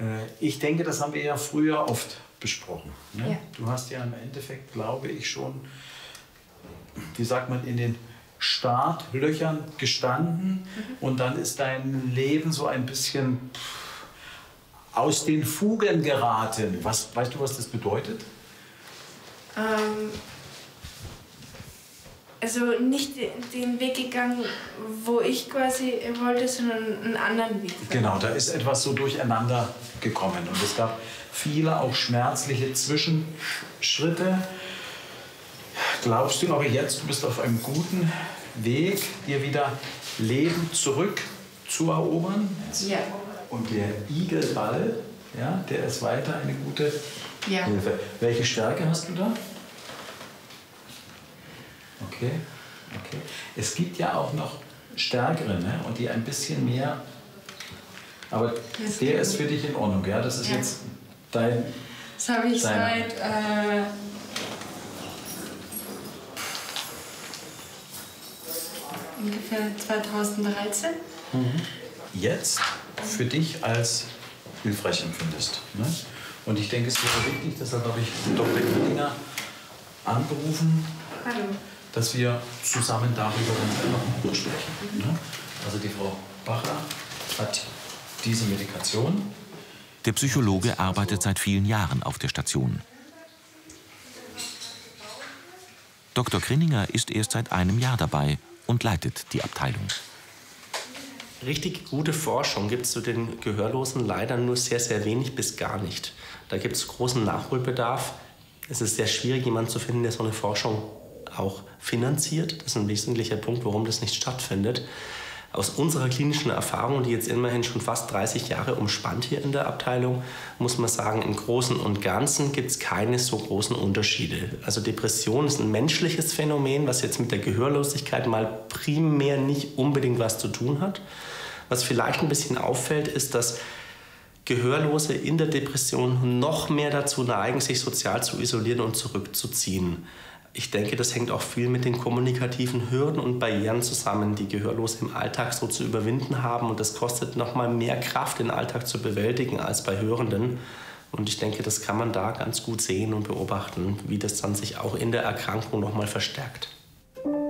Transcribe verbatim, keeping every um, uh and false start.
Ich denke, das haben wir ja früher oft besprochen. Ne? Ja. Du hast ja im Endeffekt, glaube ich, schon, wie sagt man, in den Startlöchern gestanden. Mhm. Und dann ist dein Leben so ein bisschen aus den Fugen geraten. Was, weißt du, was das bedeutet? Ähm, also nicht den Weg gegangen, wo ich quasi wollte, sondern einen anderen Weg. Genau, da ist etwas so durcheinander gekommen. Und es gab viele auch schmerzliche Zwischenschritte. Glaubst du aber jetzt, du bist auf einem guten Weg, dir wieder Leben zurück zu erobern? Ja. Und der Igelball, ja, der ist weiter eine gute Ja. Hilfe. Welche Stärke hast du da? Okay, okay. Es gibt ja auch noch stärkere, ne? Und die ein bisschen mehr. Aber das der ist für dich in Ordnung, ja? Das ist ja. jetzt dein. Das habe ich deiner. seit äh, ungefähr zweitausenddreizehn. Mhm. Jetzt für dich als hilfreich empfindest. Ne? Und ich denke, es wäre wichtig, deshalb habe ich Doktor Krininger angerufen, Hallo. dass wir zusammen darüber dann noch sprechen. Mhm. Ne? Also die Frau Bacher hat diese Medikation. Der Psychologe arbeitet seit vielen Jahren auf der Station. Doktor Krininger ist erst seit einem Jahr dabei und leitet die Abteilung. Richtig gute Forschung gibt es zu den Gehörlosen leider nur sehr, sehr wenig bis gar nicht. Da gibt es großen Nachholbedarf. Es ist sehr schwierig, jemanden zu finden, der so eine Forschung auch finanziert. Das ist ein wesentlicher Punkt, warum das nicht stattfindet. Aus unserer klinischen Erfahrung, die jetzt immerhin schon fast dreißig Jahre umspannt hier in der Abteilung, muss man sagen, im Großen und Ganzen gibt es keine so großen Unterschiede. Also Depression ist ein menschliches Phänomen, was jetzt mit der Gehörlosigkeit mal primär nicht unbedingt was zu tun hat. Was vielleicht ein bisschen auffällt, ist, dass Gehörlose in der Depression noch mehr dazu neigen, sich sozial zu isolieren und zurückzuziehen. Ich denke, das hängt auch viel mit den kommunikativen Hürden und Barrieren zusammen, die Gehörlose im Alltag so zu überwinden haben. Und das kostet noch mal mehr Kraft, den Alltag zu bewältigen, als bei Hörenden. Und ich denke, das kann man da ganz gut sehen und beobachten, wie das dann sich auch in der Erkrankung noch mal verstärkt.